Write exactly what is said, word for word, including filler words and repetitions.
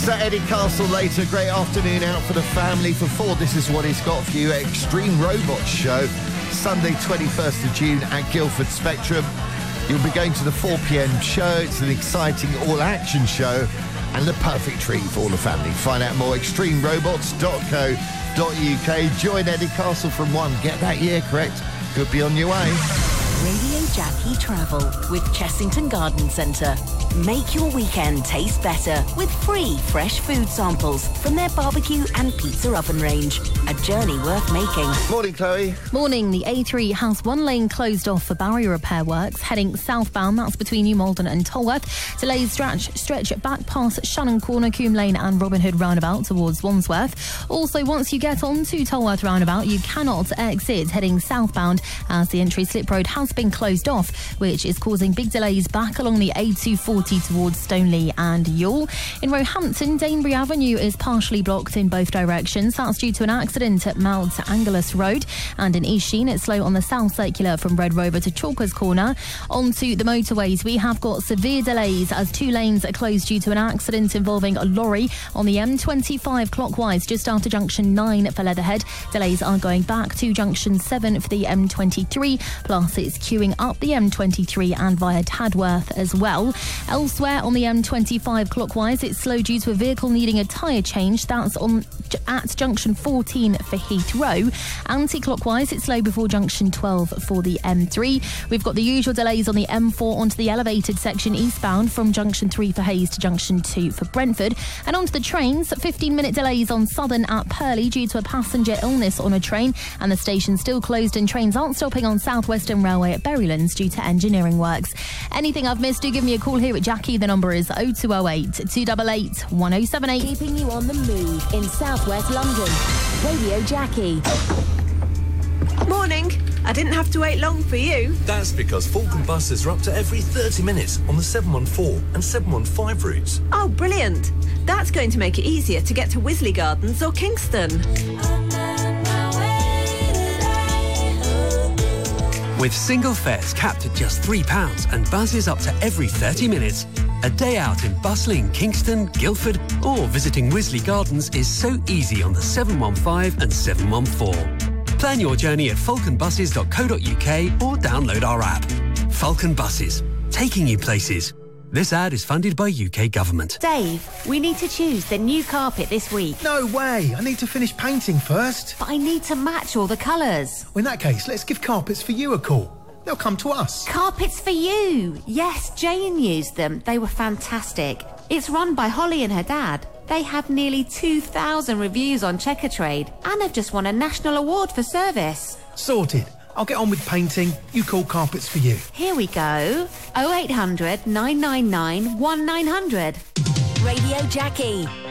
So Eddie Castle later, great afternoon out for the family. For four, this is what he's got for you. Extreme Robots Show, Sunday twenty-first of June at Guildford Spectrum. You'll be going to the four p.m. show. It's an exciting all-action show and the perfect treat for all the family. Find out more, extreme robots dot co dot uk. Join Eddie Castle from one. Get that year correct. Could be on your way. Radio Jackie Travel with Chessington Garden Centre. Make your weekend taste better with free fresh food samples from their barbecue and pizza oven range. A journey worth making. Morning, Chloe. Morning. The A three has one lane closed off for barrier repair works. Heading southbound, that's between New Malden and Tolworth. Delays stretch, stretch back past Shannon Corner, Coombe Lane and Robin Hood roundabout towards Wandsworth. Also, once you get onto Tolworth roundabout, you cannot exit heading southbound as the entry slip road has been closed off, which is causing big delays back along the A two forty towards Stoneleigh and Youghal. In Roehampton, Danebury Avenue is partially blocked in both directions. That's due to an accident at Mount Angelus Road. And in East Sheen, it's slow on the South Circular from Red Rover to Chalkers Corner. Onto the motorways, we have got severe delays as two lanes are closed due to an accident involving a lorry on the M twenty-five clockwise just after junction nine for Leatherhead. Delays are going back to junction seven for the M twenty-three, plus it's queuing up the M twenty-three and via Tadworth as well. Elsewhere on the M twenty-five clockwise, it's slow due to a vehicle needing a tyre change. That's on at junction fourteen for Heathrow. Anti-clockwise, it's slow before junction twelve for the M three. We've got the usual delays on the M four onto the elevated section eastbound from junction three for Hayes to junction two for Brentford. And onto the trains, fifteen minute delays on Southern at Purley due to a passenger illness on a train, and the station's still closed and trains aren't stopping on South Western Railway at Berrylands due to engineering works. Anything I've missed, do give me a call here at Jackie. The number is oh two oh eight, two eight eight, one oh seven eight. Keeping you on the move in southwest London. Radio Jackie. Morning. I didn't have to wait long for you. That's because Falcon buses are up to every thirty minutes on the seven one four and seven one five routes. Oh, brilliant. That's going to make it easier to get to Wisley Gardens or Kingston. With single fares capped at just three pounds and buses up to every thirty minutes, a day out in bustling Kingston, Guildford or visiting Wisley Gardens is so easy on the seven one five and seven one four. Plan your journey at falcon buses dot co dot uk or download our app. Falcon Buses, taking you places. This ad is funded by U K Government. Dave, we need to choose the new carpet this week. No way! I need to finish painting first. But I need to match all the colours. Well, in that case, let's give Carpets for You a call. They'll come to us. Carpets for You! Yes, Jane used them. They were fantastic. It's run by Holly and her dad. They have nearly two thousand reviews on Checkatrade and have just won a national award for service. Sorted. I'll get on with painting. You call Carpets for You. Here we go. oh eight hundred, nine nine nine, one nine hundred. Radio Jackie.